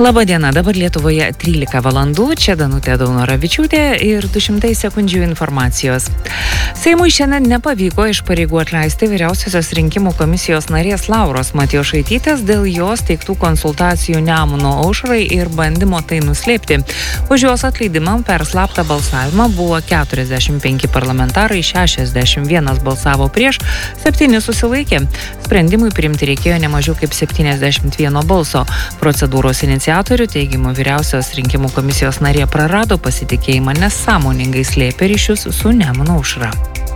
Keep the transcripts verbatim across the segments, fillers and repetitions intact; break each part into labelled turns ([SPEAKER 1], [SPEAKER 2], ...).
[SPEAKER 1] Labą dieną, dabar Lietuvoje trylika valandų, čia Danutė Daunoravičiūtė ir du šimtai sekundžių informacijos. Seimui šiandien nepavyko iš pareigų atleisti vyriausiosios rinkimų komisijos narės Lauros Matjošaitytės dėl jos teiktų konsultacijų Nemuno aušrai ir bandymo tai nuslėpti. Už jos atleidimą per slaptą balsavimą buvo keturiasdešimt penki parlamentarai, šešiasdešimt vienas balsavo prieš, septyni susilaikė. Sprendimui priimti reikėjo ne mažiau kaip septyniasdešimt vieno balso. Procedūros iniciatorių teigimu vyriausios rinkimų komisijos narė prarado pasitikėjimą, nes sąmoningai slėpė ryšius su Nemuno aušra.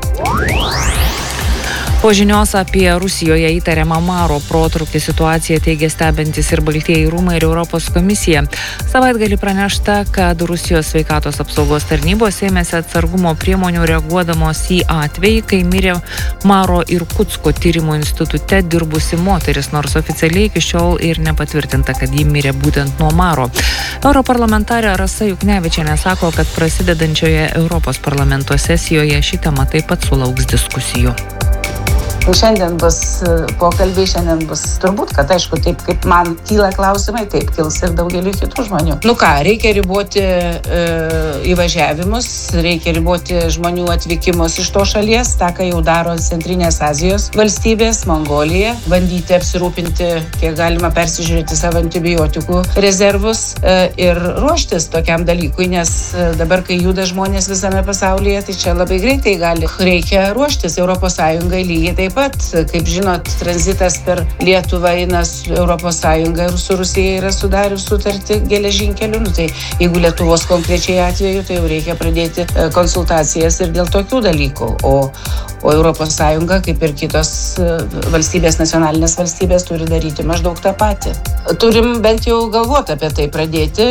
[SPEAKER 1] Po žinios apie Rusijoje įtariamą maro protrūkį situaciją teigia stebintis ir Baltieji rūmai ir Europos komisija. Savaitgalį pranešta, kad Rusijos sveikatos apsaugos tarnybos ėmėsi atsargumo priemonių reaguodamos į atvejį, kai mirė Maro Irkutsko tyrimų institute dirbusi moteris, nors oficialiai iki šiol ir nepatvirtinta, kad ji mirė būtent nuo maro. Europarlamentarė Rasa Juknevičienė sako, kad prasidedančioje Europos parlamento sesijoje ši tema taip pat sulauks diskusijų.
[SPEAKER 2] Šiandien bus pokalbiai, šiandien bus turbūt, kad aišku, taip kaip man kyla klausimai, taip kils ir daugelį kitų žmonių. Nu ką, reikia riboti e, įvažiavimus, reikia riboti žmonių atvykimus iš to šalies, tą, ką jau daro Centrinės Azijos valstybės, Mongolija, bandyti apsirūpinti, kiek galima persižiūrėti savo antibiotikų rezervus e, ir ruoštis tokiam dalykui, nes dabar, kai juda žmonės visame pasaulyje, tai čia labai greitai gali. Reikia ruoštis Europos Sąjungai lygiai taip pat, kaip žinot, tranzitas per Lietuvą eina Europos Sąjunga ir su Rusija yra sudarius sutartį geležinkeliu. Nu, tai jeigu Lietuvos konkrečiai atveju, tai jau reikia pradėti konsultacijas ir dėl tokių dalykų. O, o Europos Sąjunga, kaip ir kitos valstybės, nacionalinės valstybės, turi daryti maždaug tą patį. Turim bent jau galvoti apie tai pradėti.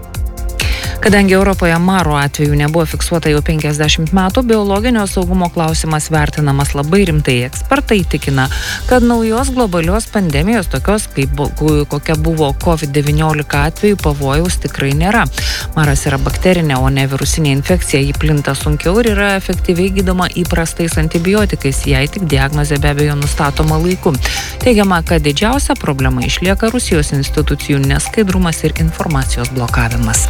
[SPEAKER 1] Kadangi Europoje maro atveju nebuvo fiksuota jau penkiasdešimt metų, biologinio saugumo klausimas vertinamas labai rimtai. Ekspertai tikina, kad naujos globalios pandemijos, tokios kaip kokia buvo covid devyniolika atveju, pavojaus tikrai nėra. Maras yra bakterinė, o ne virusinė infekcija, ji plinta sunkiau ir yra efektyviai gydoma įprastais antibiotikais, jei tik diagnozė be abejo nustatoma laiku. Teigiama, kad didžiausia problema išlieka Rusijos institucijų neskaidrumas ir informacijos blokavimas.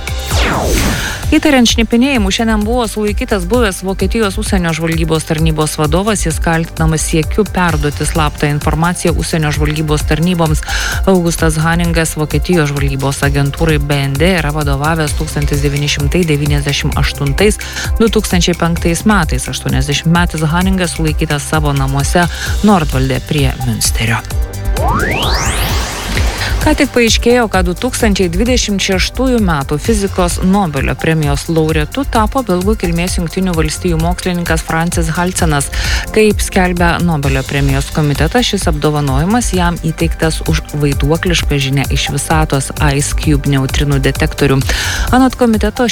[SPEAKER 1] Įtariant šnipinėjimu šiandien buvo sulaikytas buvęs Vokietijos užsienio žvalgybos tarnybos vadovas, jis kaltinamas siekiu perduoti slaptą informaciją užsienio žvalgybos tarnyboms. Augustas Haningas Vokietijos žvalgybos agentūrai B N D yra vadovavęs tūkstantis devyni šimtai devyniasdešimt aštuntais - du tūkstančiai penktais metais. aštuoniasdešimtmetis Haningas sulaikytas savo namuose Nordvalde prie Münsterio. Ką tik paaiškėjo, kad du tūkstančiai dvidešimt šeštųjų metų fizikos Nobelio premijos laureatu tapo belgų kilmės Jungtinių valstijų mokslininkas Francis Halsenas. Kaip skelbia Nobelio premijos komitetas, šis apdovanojimas jam įteiktas už vaiduoklišką žinią iš visatos Ice Cube neutrinų detektorių. Anot komiteto,